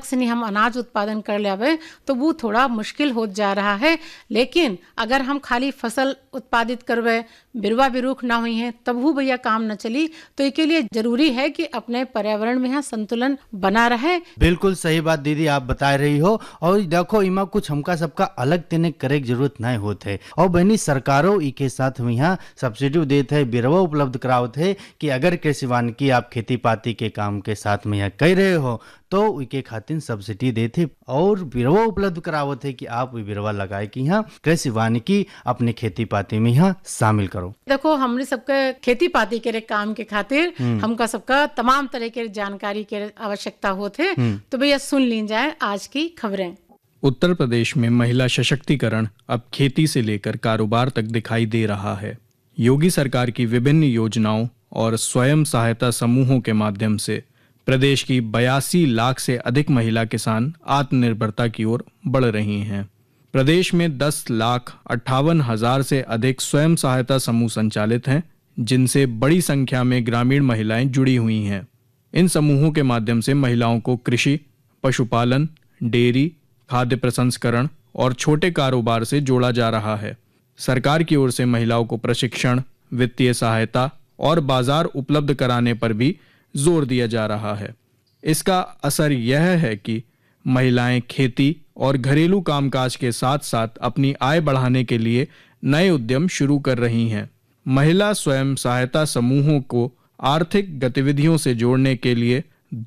से नहीं हम अनाज उत्पादन कर लेवे तो वो थोड़ा मुश्किल हो जा रहा है। लेकिन अगर हम खाली फसल उत्पादित करवे, बिरवा बिरूख ना हुई है, तब वो भैया काम न चली। तो इसके लिए जरूरी है कि अपने पर्यावरण में यहाँ संतुलन बना रहे। बिल्कुल सही बात दीदी आप बता रही हो। और देखो इमा कुछ हमका सबका अलग तेने करे की जरूरत नहीं होते। और बहनी सरकारों के साथ यहाँ सब्सिडी देते है, बिरवा उपलब्ध करावत है कि अगर कृषि वानिकी आप खेती पाती के काम के साथ में यहाँ कर रहे हो तो उनके खातिर सब्सिडी देते और बिरवा उपलब्ध करावत है कि आप बिरवा लगाए कि यहाँ कृषि वानिकी अपने खेती पाती में यहाँ शामिल करो। देखो हमने सबके खेती पाती के काम के खातिर हमका सबका तमाम तरह के जानकारी के आवश्यकता होते। तो भैया सुन ली जाए आज की खबरें। उत्तर प्रदेश में महिला सशक्तिकरण अब खेती से लेकर कारोबार तक दिखाई दे रहा है। योगी सरकार की विभिन्न योजनाओं और स्वयं सहायता समूहों के माध्यम से प्रदेश की 82 लाख से अधिक महिला किसान आत्मनिर्भरता की ओर बढ़ रही हैं। प्रदेश में 10,58,000 से अधिक स्वयं सहायता समूह संचालित हैं, जिनसे बड़ी संख्या में ग्रामीण महिलाएं जुड़ी हुई हैं। इन समूहों के माध्यम से महिलाओं को कृषि, पशुपालन, डेयरी, खाद्य प्रसंस्करण और छोटे कारोबार से जोड़ा जा रहा है। सरकार की ओर से महिलाओं को प्रशिक्षण, वित्तीय सहायता और बाजार उपलब्ध कराने पर भी जोर दिया जा रहा है। इसका असर यह है कि महिलाएं खेती और घरेलू कामकाज के साथ साथ अपनी आय बढ़ाने के लिए नए उद्यम शुरू कर रही हैं। महिला स्वयं सहायता समूहों को आर्थिक गतिविधियों से जोड़ने के लिए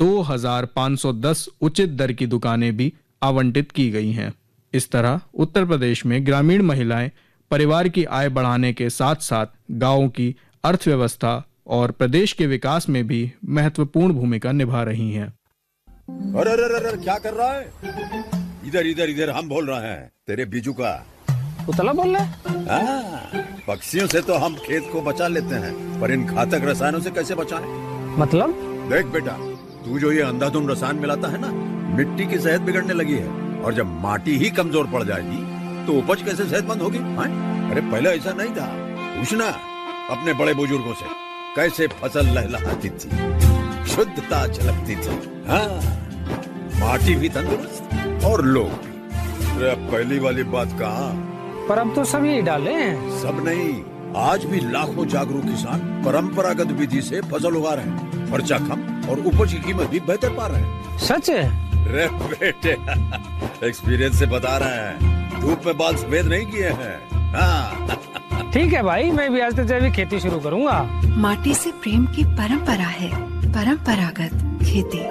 2,510 उचित दर की दुकानें भी आवंटित की गई हैं। इस तरह उत्तर प्रदेश में ग्रामीण महिलाएं परिवार की आय बढ़ाने के साथ साथ गांवों की अर्थव्यवस्था और प्रदेश के विकास में भी महत्वपूर्ण भूमिका निभा रही हैं। अरे अरे अरे क्या कर रहा है? इधर इधर इधर हम बोल रहे हैं तेरे बीजू का। उतला बोल रहा है? पक्षियों से तो हम खेत को बचा लेते हैं, पर इन घातक रसायनों से कैसे बचाएं? मतलब? देख बेटा, तू जो ये अंधाधुंध रसायन मिलाता है ना, मिट्टी की सेहत बिगड़ने लगी है। और जब माटी ही कमजोर पड़ जाएगी तो उपज कैसे सेहतमंद होगी? अरे पहले ऐसा नहीं था। पूछना अपने बड़े बुजुर्गों से, कैसे फसल लहलहाती थी, शुद्धता झलकती थी। हाँ, माटी भी तंदुरुस्त और लोग भी। अब पहली वाली बात कहाँ? पर अब तो सब यही डाले हैं। सब नहीं, आज भी लाखों जागरूक किसान परंपरागत विधि से फसल उगा रहे हैं। खर्चा कम और उपज की कीमत भी बेहतर पा रहे हैं। सच है? रे बेटे, एक्सपीरियंस से बता रहे हैं, धूप में बाल सफेद नहीं किए हैं। हाँ। ठीक है भाई, मैं भी आज से जैविक खेती शुरू करूंगा। माटी से प्रेम की परंपरा है, परंपरागत खेती।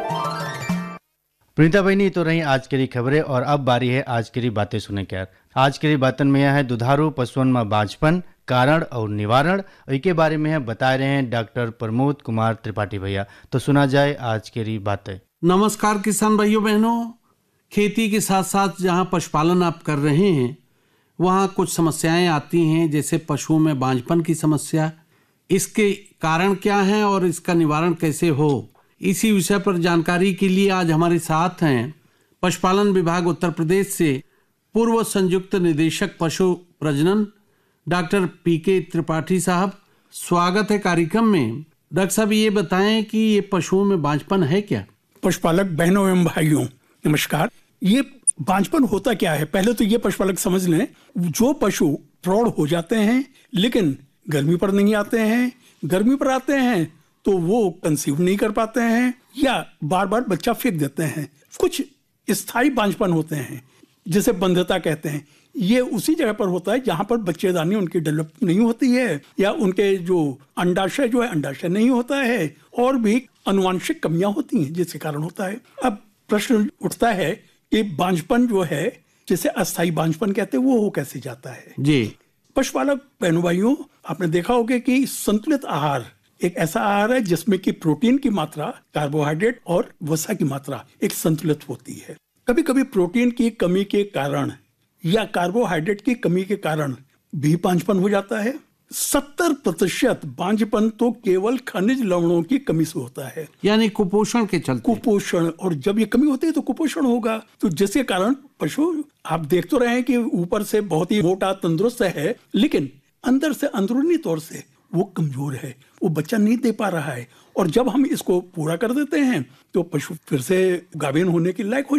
प्रीता बहनी तो रही आज की खबरें और अब बारी है आज की बातें सुने क्या। आज की बातन में यह है दुधारू पशुओं में बांझपन कारण और निवारण, इसके बारे में है बता रहे हैं डॉक्टर प्रमोद कुमार त्रिपाठी भैया। तो सुना जाए आज की बातें। नमस्कार किसान भाइयों बहनों, खेती के साथ साथ जहाँ पशुपालन आप कर रहे हैं वहाँ कुछ समस्याएं आती हैं, जैसे पशुओं में बांझपन की समस्या। इसके कारण क्या हैं और इसका निवारण कैसे हो, इसी विषय पर जानकारी के लिए आज हमारे साथ हैं पशुपालन विभाग उत्तर प्रदेश से पूर्व संयुक्त निदेशक पशु प्रजनन डॉक्टर पीके त्रिपाठी साहब। स्वागत है कार्यक्रम में। डॉक्टर साहब ये बताएं कि ये पशुओं में बांझपन है क्या? पशुपालक बहनों एवं भाइयों नमस्कार। ये बांझपन होता क्या है, पहले तो ये पशुपालक समझ लें। जो पशु प्रौढ़ हो जाते हैं लेकिन गर्मी पर नहीं आते हैं, गर्मी पर आते हैं तो वो कंसीव नहीं कर पाते हैं या बार बार बच्चा फेंक देते हैं। कुछ स्थायी बांझपन होते हैं जिसे बंध्यता कहते हैं। ये उसी जगह पर होता है जहां पर बच्चेदानी उनकी डेवलप नहीं होती है या उनके जो अंडाशय जो है अंडाशय नहीं होता है और भी अनुवांशिक कमियां होती हैं जिसके कारण होता है। अब प्रश्न उठता है कि बांझपन जो है जिसे अस्थायी बांझपन कहते हैं वो हो कैसे जाता है जी। पशुपालक बहनों भाइयों, आपने देखा होगा कि संतुलित आहार एक ऐसा आहार है जिसमें कि प्रोटीन की मात्रा, कार्बोहाइड्रेट और वसा की मात्रा एक संतुलित होती है। कभी कभी प्रोटीन की कमी के कारण या कार्बोहाइड्रेट की कमी के कारण भी बांझपन हो जाता है। 70% बांझपन तो केवल खनिज लवणों की कमी से होता है, यानी कुपोषण के चलते। कुपोषण, और जब ये कमी होती है तो कुपोषण होगा, तो जिसके कारण पशु आप देख तो रहे हैं कि ऊपर से बहुत ही मोटा तंदुरुस्त है लेकिन अंदर से अंदरूनी तौर से वो कमजोर है, वो बच्चा नहीं दे पा रहा है। और जब हम इसको पूरा कर देते हैं तो पशु फिर से गाभिन होने के लायक हो